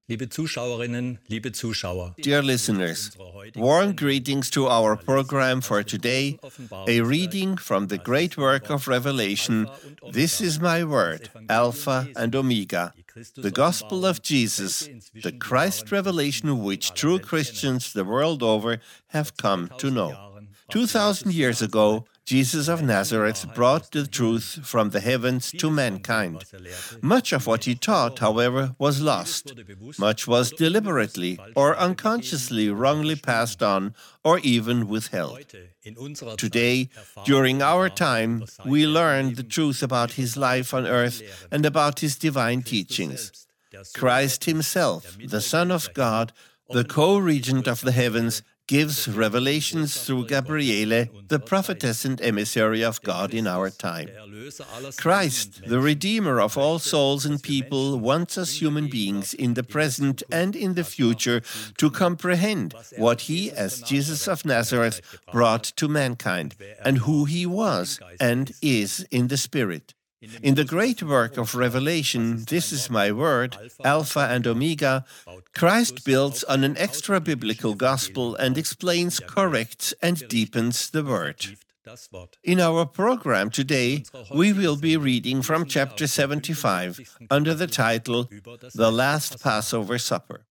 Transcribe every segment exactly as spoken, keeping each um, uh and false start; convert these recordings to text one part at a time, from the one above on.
Liebe Zuschauerinnen, liebe Zuschauer. Dear listeners, warm greetings to our program for today, a reading from the great work of Revelation, This is my word, Alpha and Omega, the Gospel of Jesus, the Christ revelation which true Christians the world over have come to know. Two thousand years ago, Jesus of Nazareth brought the truth from the heavens to mankind. Much of what he taught, however, was lost. Much was deliberately or unconsciously wrongly passed on or even withheld. Today, during our time, we learn the truth about his life on earth and about his divine teachings. Christ himself, the Son of God, the co-regent of the heavens, gives revelations through Gabriele, the prophetess and emissary of God in our time. Christ, the Redeemer of all souls and people, wants us human beings in the present and in the future to comprehend what he, as Jesus of Nazareth, brought to mankind, and who he was and is in the Spirit. In the great work of Revelation, This is my word, Alpha and Omega, Christ builds on an extra-biblical gospel and explains, corrects, and deepens the word. In our program today, we will be reading from chapter seventy-five under the title, The Last Passover Supper.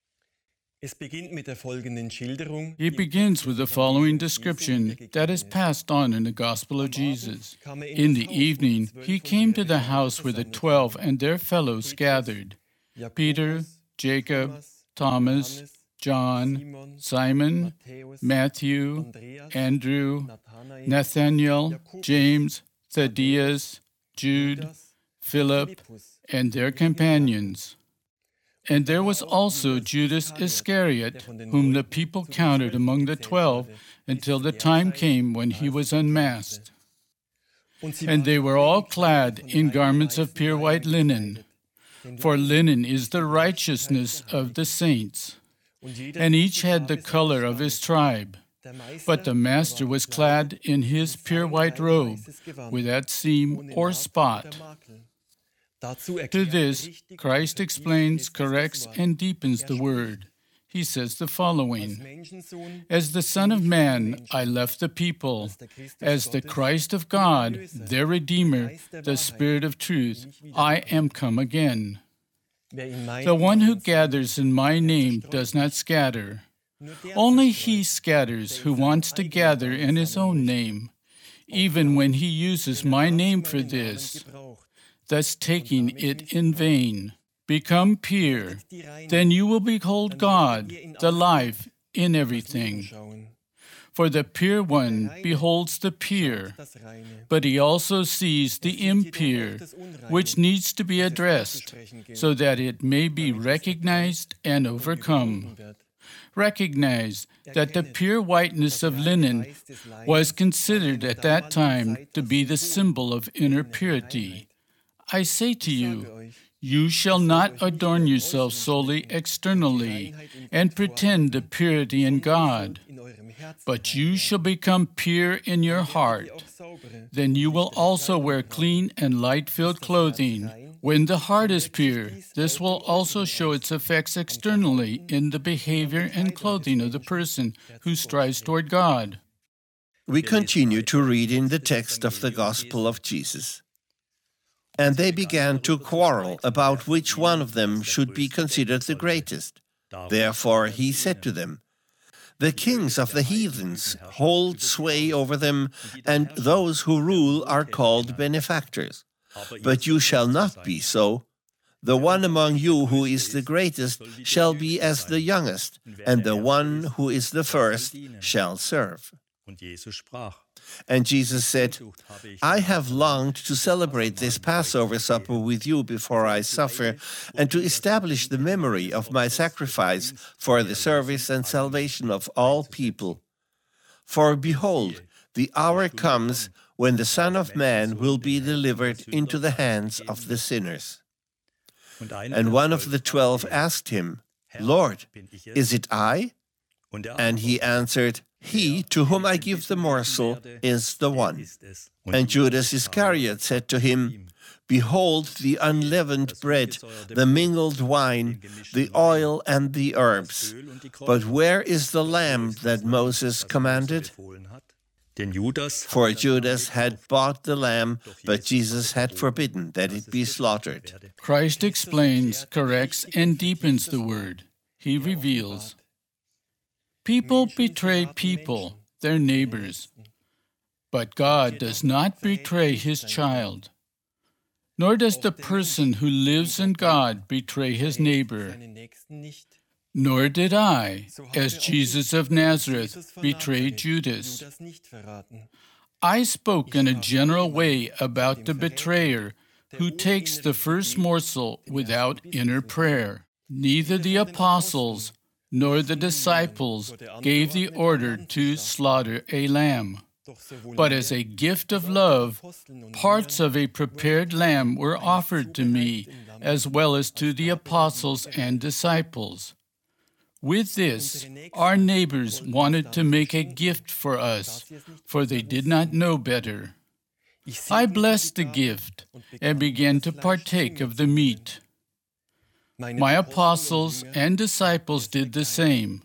He begins with the following description that is passed on in the Gospel of Jesus. In the evening, he came to the house where the twelve and their fellows gathered: Peter, Jacob, Thomas, John, Simon, Matthew, Andrew, Nathanael, James, Thaddeus, Jude, Philip, and their companions. And there was also Judas Iscariot, whom the people counted among the twelve until the time came when he was unmasked. And they were all clad in garments of pure white linen, for linen is the righteousness of the saints. And each had the color of his tribe. But the master was clad in his pure white robe, without seam or spot. To this, Christ explains, corrects, and deepens the word. He says the following: As the Son of Man, I left the people. As the Christ of God, their Redeemer, the Spirit of truth, I am come again. The one who gathers in my name does not scatter. Only he scatters who wants to gather in his own name, even when he uses my name for this, thus taking it in vain. Become pure, then you will behold God, the life, in everything. For the pure one beholds the pure, but he also sees the impure, which needs to be addressed, so that it may be recognized and overcome. Recognize that the pure whiteness of linen was considered at that time to be the symbol of inner purity. I say to you, you shall not adorn yourself solely externally and pretend to purity in God, but you shall become pure in your heart. Then you will also wear clean and light-filled clothing. When the heart is pure, this will also show its effects externally in the behavior and clothing of the person who strives toward God. We continue to read in the text of the Gospel of Jesus. And they began to quarrel about which one of them should be considered the greatest. Therefore he said to them, The kings of the heathens hold sway over them, and those who rule are called benefactors. But you shall not be so. The one among you who is the greatest shall be as the youngest, and the one who is the first shall serve. And Jesus said, I have longed to celebrate this Passover supper with you before I suffer, and to establish the memory of my sacrifice for the service and salvation of all people. For behold, the hour comes when the Son of Man will be delivered into the hands of the sinners. And one of the twelve asked him, Lord, is it I? And he answered, He to whom I give the morsel is the one. And Judas Iscariot said to him, Behold the unleavened bread, the mingled wine, the oil and the herbs. But where is the lamb that Moses commanded? For Judas had bought the lamb, but Jesus had forbidden that it be slaughtered. Christ explains, corrects, and deepens the word. He reveals. People betray people, their neighbors. But God does not betray his child. Nor does the person who lives in God betray his neighbor. Nor did I, as Jesus of Nazareth, betray Judas. I spoke in a general way about the betrayer who takes the first morsel without inner prayer. Neither the apostles nor the disciples gave the order to slaughter a lamb. But as a gift of love, parts of a prepared lamb were offered to me, as well as to the apostles and disciples. With this, our neighbors wanted to make a gift for us, for they did not know better. I blessed the gift and began to partake of the meat. My apostles and disciples did the same.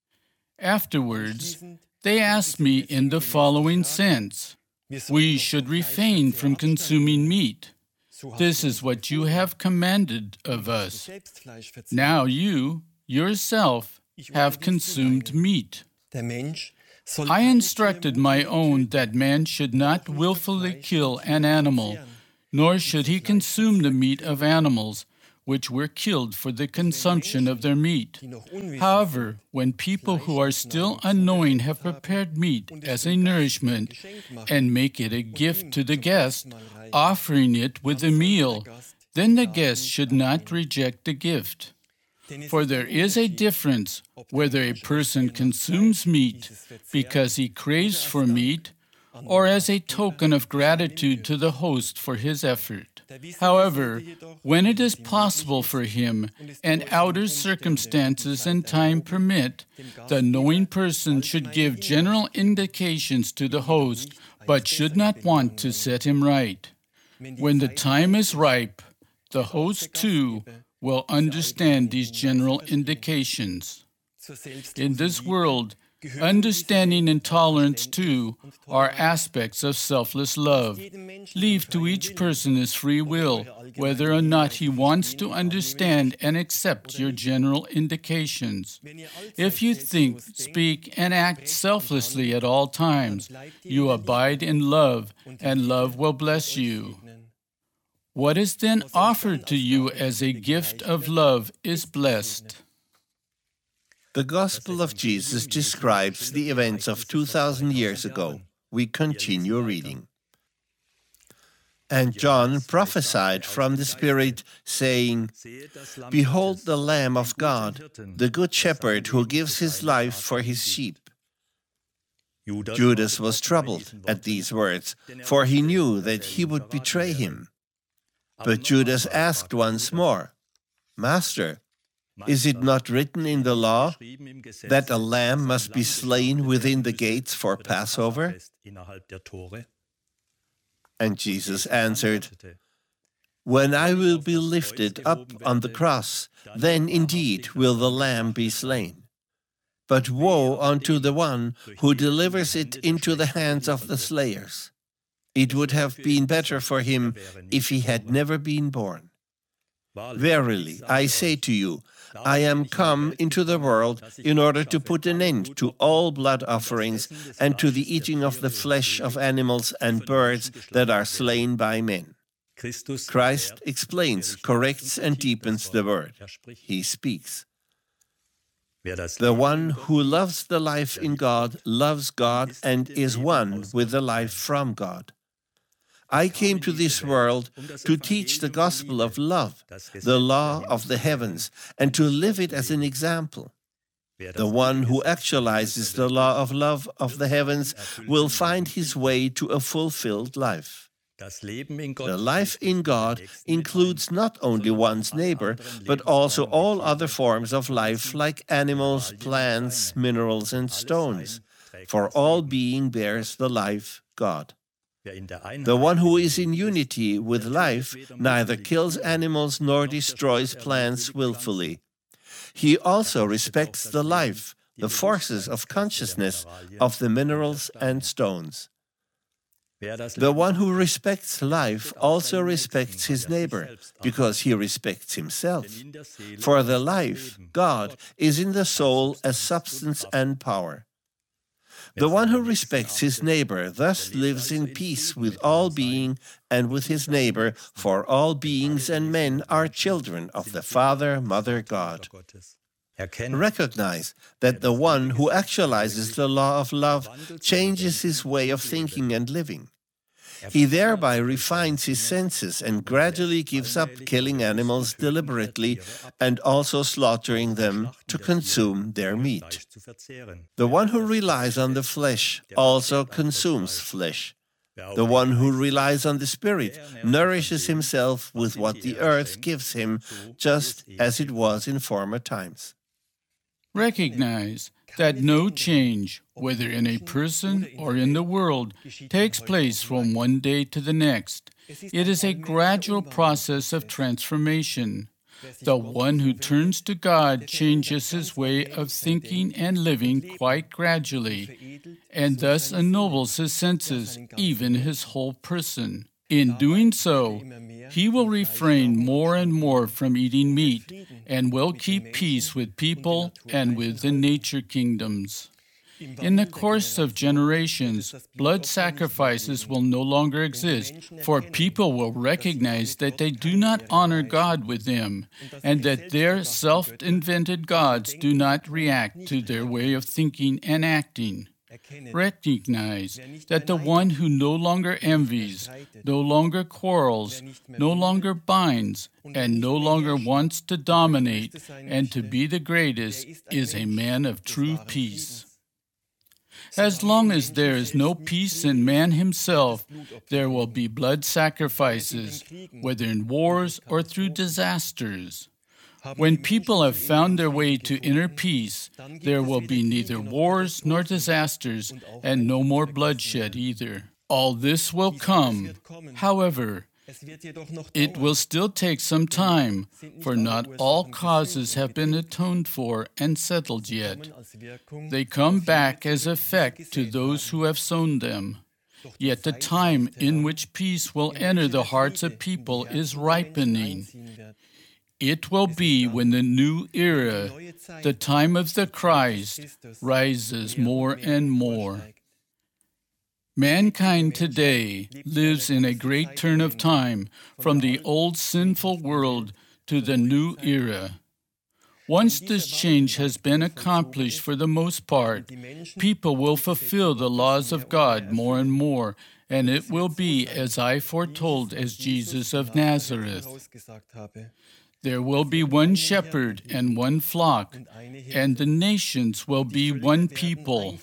Afterwards, they asked me in the following sense, we should refrain from consuming meat. This is what you have commanded of us. Now you, yourself, have consumed meat. I instructed my own that man should not willfully kill an animal, nor should he consume the meat of animals, which were killed for the consumption of their meat. However, when people who are still unknowing have prepared meat as a nourishment and make it a gift to the guest, offering it with a meal, then the guest should not reject the gift. For there is a difference whether a person consumes meat because he craves for meat, or as a token of gratitude to the host for his effort. However, when it is possible for him, and outer circumstances and time permit, the knowing person should give general indications to the host, but should not want to set him right. When the time is ripe, the host too will understand these general indications. In this world, understanding and tolerance, too, are aspects of selfless love. Leave to each person his free will, whether or not he wants to understand and accept your general indications. If you think, speak, and act selflessly at all times, you abide in love, and love will bless you. What is then offered to you as a gift of love is blessed. The Gospel of Jesus describes the events of two thousand years ago. We continue reading. And John prophesied from the Spirit, saying, Behold the Lamb of God, the Good Shepherd who gives his life for his sheep. Judas was troubled at these words, for he knew that he would betray him. But Judas asked once more, Master, is it not written in the law that a lamb must be slain within the gates for Passover? And Jesus answered, When I will be lifted up on the cross, then indeed will the lamb be slain. But woe unto the one who delivers it into the hands of the slayers. It would have been better for him if he had never been born. Verily, I say to you, I am come into the world in order to put an end to all blood offerings and to the eating of the flesh of animals and birds that are slain by men. Christ explains, corrects, and deepens the word. He speaks. The one who loves the life in God loves God and is one with the life from God. I came to this world to teach the gospel of love, the law of the heavens, and to live it as an example. The one who actualizes the law of love of the heavens will find his way to a fulfilled life. The life in God includes not only one's neighbor, but also all other forms of life like animals, plants, minerals, and stones, for all being bears the life God. The one who is in unity with life neither kills animals nor destroys plants willfully. He also respects the life, the forces of consciousness of the minerals and stones. The one who respects life also respects his neighbor, because he respects himself. For the life, God, is in the soul as substance and power. The one who respects his neighbor thus lives in peace with all being and with his neighbor, for all beings and men are children of the Father, Mother, God. Recognize that the one who actualizes the law of love changes his way of thinking and living. He thereby refines his senses and gradually gives up killing animals deliberately and also slaughtering them to consume their meat. The one who relies on the flesh also consumes flesh. The one who relies on the Spirit nourishes himself with what the earth gives him, just as it was in former times. Recognize that no change, whether in a person or in the world, takes place from one day to the next. It is a gradual process of transformation. The one who turns to God changes his way of thinking and living quite gradually, and thus ennobles his senses, even his whole person. In doing so, he will refrain more and more from eating meat and will keep peace with people and with the nature kingdoms. In the course of generations, blood sacrifices will no longer exist, for people will recognize that they do not honor God with them, and that their self-invented gods do not react to their way of thinking and acting. Recognize that the one who no longer envies, no longer quarrels, no longer binds, and no longer wants to dominate and to be the greatest is a man of true peace. As long as there is no peace in man himself, there will be blood sacrifices, whether in wars or through disasters. When people have found their way to inner peace, there will be neither wars nor disasters, and no more bloodshed either. All this will come. However, it will still take some time, for not all causes have been atoned for and settled yet. They come back as effect to those who have sown them. Yet the time in which peace will enter the hearts of people is ripening. It will be when the new era, the time of the Christ, rises more and more. Mankind today lives in a great turn of time from the old sinful world to the new era. Once this change has been accomplished for the most part, people will fulfill the laws of God more and more, and it will be as I foretold as Jesus of Nazareth. There will be one shepherd and one flock, and the nations will be one people.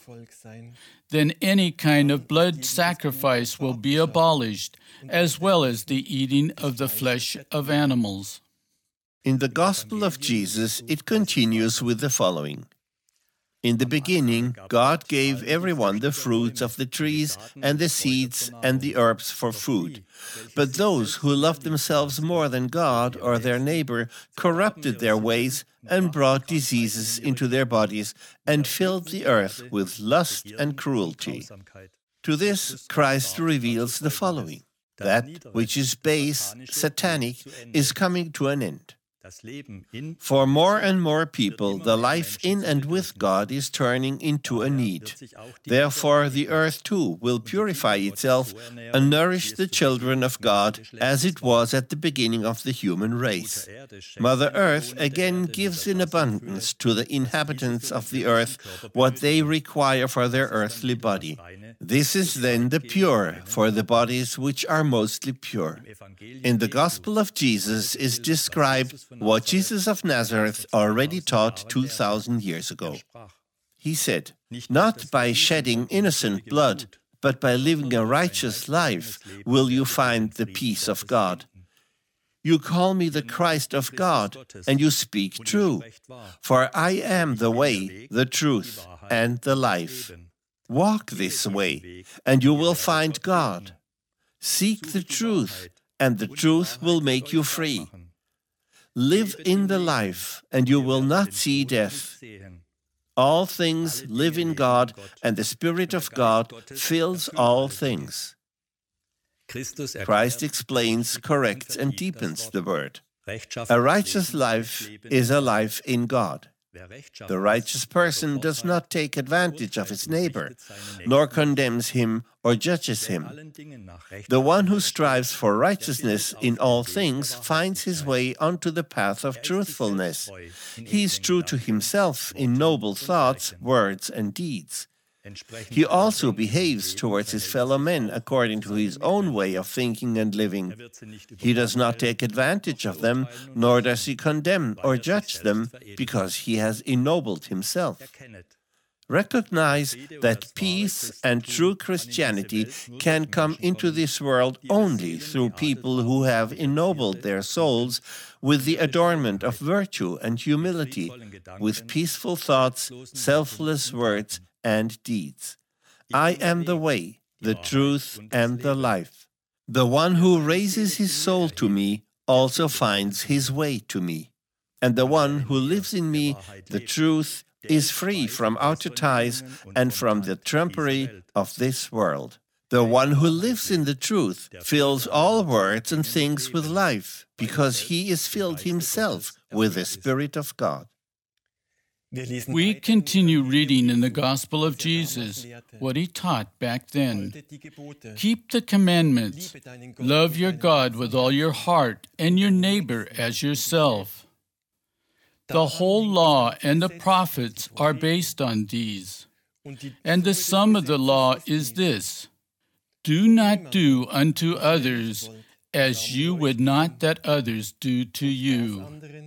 Then any kind of blood sacrifice will be abolished, as well as the eating of the flesh of animals. In the Gospel of Jesus, it continues with the following. In the beginning, God gave everyone the fruits of the trees and the seeds and the herbs for food. But those who loved themselves more than God or their neighbor corrupted their ways and brought diseases into their bodies and filled the earth with lust and cruelty. To this, Christ reveals the following. That which is base, satanic, is coming to an end. For more and more people, the life in and with God is turning into a need. Therefore, the earth too will purify itself and nourish the children of God as it was at the beginning of the human race. Mother Earth again gives in abundance to the inhabitants of the earth what they require for their earthly body. This is then the pure for the bodies which are mostly pure. In the Gospel of Jesus is described what Jesus of Nazareth already taught two thousand years ago. He said, "Not by shedding innocent blood, but by living a righteous life will you find the peace of God. You call me the Christ of God, and you speak true, for I am the way, the truth, and the life. Walk this way, and you will find God. Seek the truth, and the truth will make you free. Live in the life, and you will not see death. All things live in God, and the Spirit of God fills all things. Christ explains, corrects, and deepens the word. A righteous life is a life in God. The righteous person does not take advantage of his neighbor, nor condemns him or judges him. The one who strives for righteousness in all things finds his way onto the path of truthfulness. He is true to himself in noble thoughts, words, and deeds. He also behaves towards his fellow men according to his own way of thinking and living. He does not take advantage of them, nor does he condemn or judge them, because he has ennobled himself. Recognize that peace and true Christianity can come into this world only through people who have ennobled their souls with the adornment of virtue and humility, with peaceful thoughts, selfless words, and deeds. I am the way, the truth, and the life. The one who raises his soul to me also finds his way to me. And the one who lives in me, the truth, is free from outer ties and from the trumpery of this world. The one who lives in the truth fills all words and things with life, because he is filled himself with the Spirit of God. We continue reading in the Gospel of Jesus what he taught back then. Keep the commandments. Love your God with all your heart and your neighbor as yourself. The whole law and the prophets are based on these. And the sum of the law is this: do not do unto others as you would not that others do to you.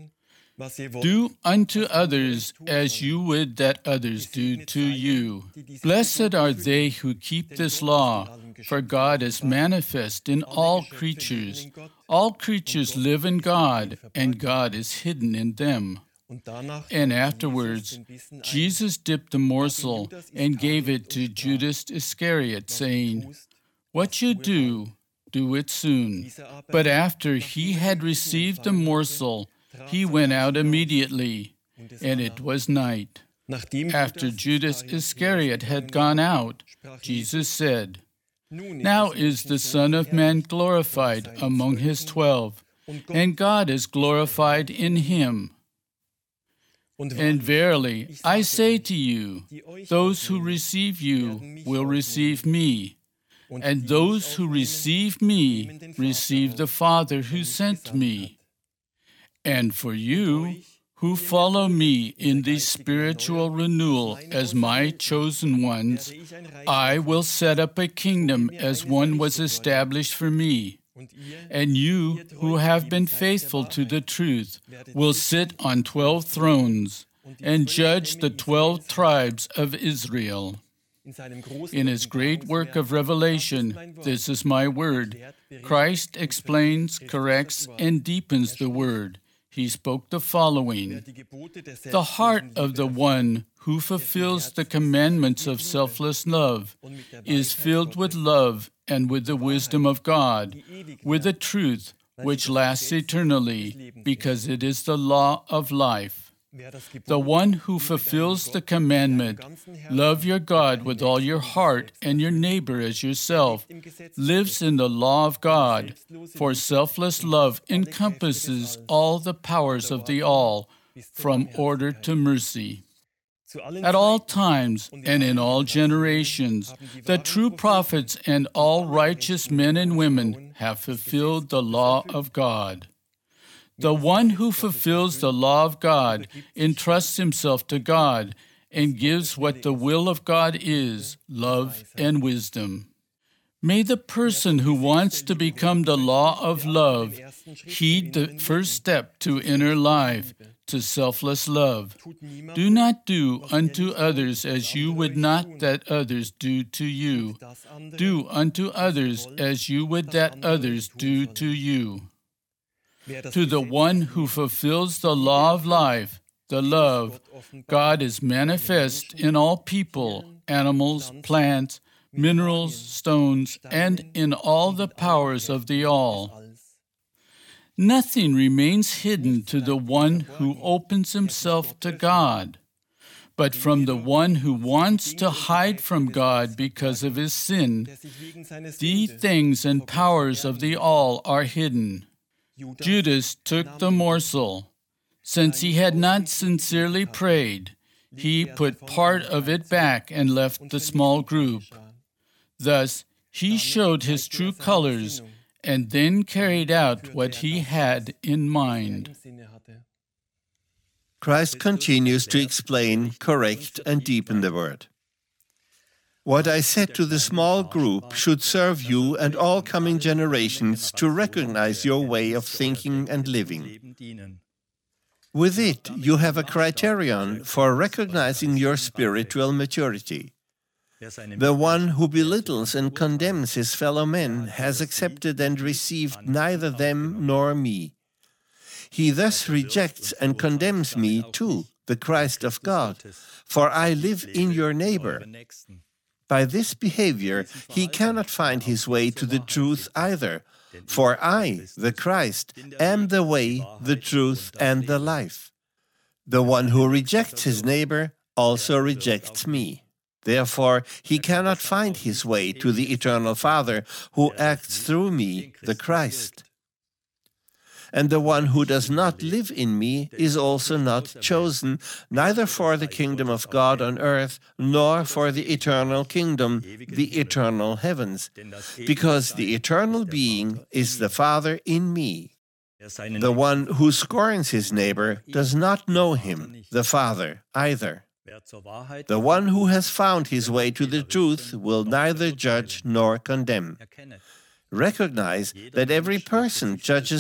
Do unto others as you would that others do to you. Blessed are they who keep this law, for God is manifest in all creatures. All creatures live in God, and God is hidden in them. And afterwards, Jesus dipped a morsel and gave it to Judas Iscariot, saying, "What you do, do it soon." But after he had received the morsel, he went out immediately, and it was night. After Judas Iscariot had gone out, Jesus said, "Now is the Son of Man glorified among his twelve, and God is glorified in him. And verily, I say to you, those who receive you will receive me, and those who receive me receive the Father who sent me. And for you, who follow me in the spiritual renewal as my chosen ones, I will set up a kingdom as one was established for me. And you, who have been faithful to the truth, will sit on twelve thrones and judge the twelve tribes of Israel." In his great work of revelation, "This is my word," Christ explains, corrects, and deepens the word. He spoke the following: "The heart of the one who fulfills the commandments of selfless love is filled with love and with the wisdom of God, with the truth which lasts eternally, because it is the law of life. The one who fulfills the commandment, 'Love your God with all your heart and your neighbor as yourself,' lives in the law of God, for selfless love encompasses all the powers of the all, from order to mercy. At all times and in all generations, the true prophets and all righteous men and women have fulfilled the law of God. The one who fulfills the law of God entrusts himself to God and gives what the will of God is, love and wisdom. May the person who wants to become the law of love heed the first step to inner life, to selfless love. Do not do unto others as you would not that others do to you. Do unto others as you would that others do to you. To the one who fulfills the law of life, the love, God is manifest in all people, animals, plants, minerals, stones, and in all the powers of the all. Nothing remains hidden to the one who opens himself to God. But from the one who wants to hide from God because of his sin, the things and powers of the all are hidden. Judas took the morsel. Since he had not sincerely prayed, he put part of it back and left the small group. Thus, he showed his true colors and then carried out what he had in mind. Christ continues to explain, correct, and deepen the word. What I said to the small group should serve you and all coming generations to recognize your way of thinking and living. With it, you have a criterion for recognizing your spiritual maturity. The one who belittles and condemns his fellow men has accepted and received neither them nor me. He thus rejects and condemns me too, the Christ of God, for I live in your neighbor. By this behavior, he cannot find his way to the truth either, for I, the Christ, am the way, the truth, and the life. The one who rejects his neighbor also rejects me. Therefore, he cannot find his way to the eternal Father, who acts through me, the Christ. And the one who does not live in me is also not chosen, neither for the kingdom of God on earth, nor for the eternal kingdom, the eternal heavens, because the eternal being is the Father in me. The one who scorns his neighbor does not know him, the Father, either. The one who has found his way to the truth will neither judge nor condemn. Recognize that every person judges